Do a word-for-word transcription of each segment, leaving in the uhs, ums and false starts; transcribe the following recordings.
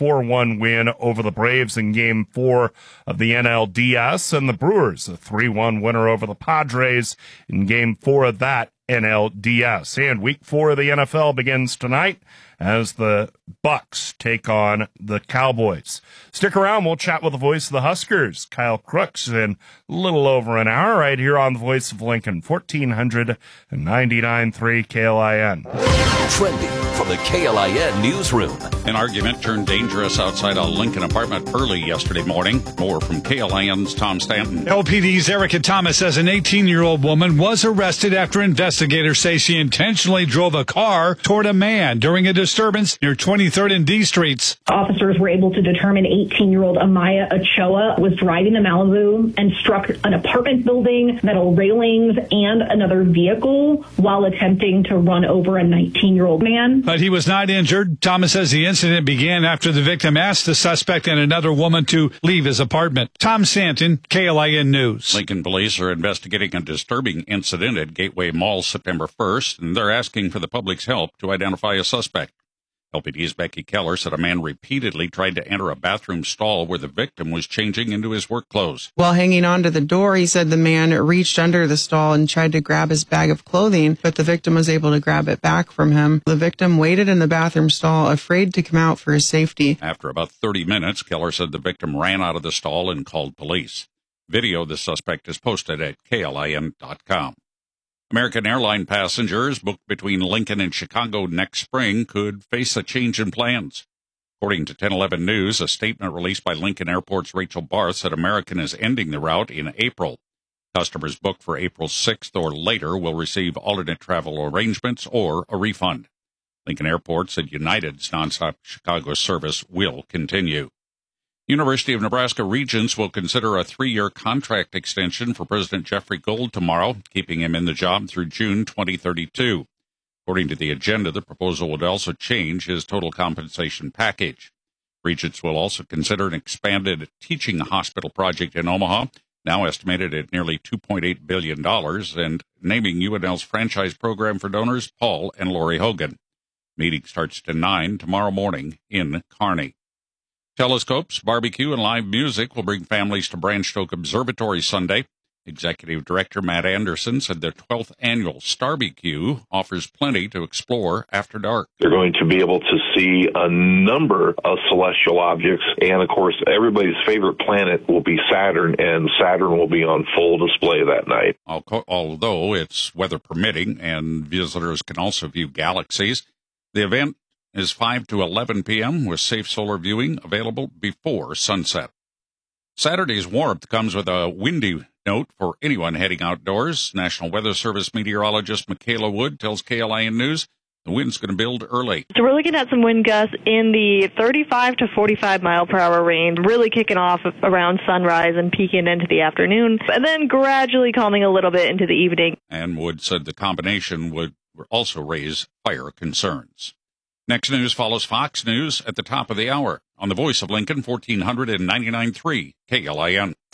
four one win over the Braves in Game four of the N L D S, and the Brewers a three one winner over the Padres in Game four of that N L D S. And Week four of the N F L begins tonight as the Bucks take on the Cowboys. Stick around. We'll chat with the voice of the Huskers, Kyle Crooks, in a little over an hour right here on the Voice of Lincoln, fourteen ninety-nine point three K L I N. Trending from the K L I N newsroom. An argument turned dangerous outside a Lincoln apartment early yesterday morning. More from K L I N's Tom Stanton. L P D's Erica Thomas says an eighteen-year-old woman was arrested after investigators say she intentionally drove a car toward a man during a disturbance near twenty-third and D Streets. Officers were able to determine eighteen-year-old Amaya Ochoa was driving the Malibu and struck an apartment building, metal railings, and another vehicle while attempting to run over a nineteen-year-old man. But he was not injured. Thomas says the incident began after the victim asked the suspect and another woman to leave his apartment. Tom Stanton, K L I N News. Lincoln police are investigating a disturbing incident at Gateway Mall September first, and they're asking for the public's help to identify a suspect. L P D's Becky Keller said a man repeatedly tried to enter a bathroom stall where the victim was changing into his work clothes. While hanging onto the door, he said the man reached under the stall and tried to grab his bag of clothing, but the victim was able to grab it back from him. The victim waited in the bathroom stall, afraid to come out for his safety. After about thirty minutes, Keller said the victim ran out of the stall and called police. Video of the suspect is posted at K L I N dot com. American airline passengers booked between Lincoln and Chicago next spring could face a change in plans. According to ten eleven News, a statement released by Lincoln Airport's Rachel Barth said American is ending the route in April. Customers booked for April sixth or later will receive alternate travel arrangements or a refund. Lincoln Airport said United's nonstop Chicago service will continue. University of Nebraska Regents will consider a three-year contract extension for President Jeffrey Gold tomorrow, keeping him in the job through June twenty thirty-two. According to the agenda, the proposal would also change his total compensation package. Regents will also consider an expanded teaching hospital project in Omaha, now estimated at nearly two point eight billion dollars, and naming U N L's franchise program for donors, Paul and Lori Hogan. Meeting starts at nine tomorrow morning in Kearney. Telescopes, barbecue, and live music will bring families to Branch Oak Observatory Sunday. Executive Director Matt Anderson said the twelfth annual Starbecue offers plenty to explore after dark. They're going to be able to see a number of celestial objects, and of course, everybody's favorite planet will be Saturn, and Saturn will be on full display that night. Although it's weather permitting, and visitors can also view galaxies, the event is five to eleven p.m. with safe solar viewing available before sunset. Saturday's warmth comes with a windy note for anyone heading outdoors. National Weather Service meteorologist Michaela Wood tells K L I N News the wind's going to build early. So we're looking at some wind gusts in the thirty-five to forty-five mile per hour range, really kicking off around sunrise and peaking into the afternoon, and then gradually calming a little bit into the evening. And Wood said the combination would also raise fire concerns. Next news follows Fox News at the top of the hour on the Voice of Lincoln, fourteen ninety-nine point three K L I N.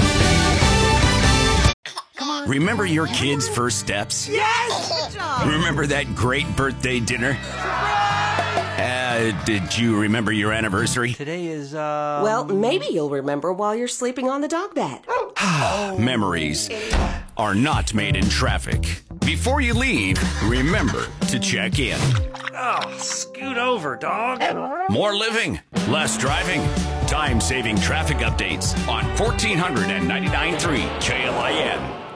Remember your kids' first steps? Yes! Good job! Remember that great birthday dinner? Uh, did you remember your anniversary? Today is, uh... Well, maybe you'll remember while you're sleeping on the dog bed. Memories are not made in traffic. Before you leave, remember to check in. Oh, scoot over, dog. More living, less driving. Time-saving traffic updates on fourteen ninety-nine point three K L I N.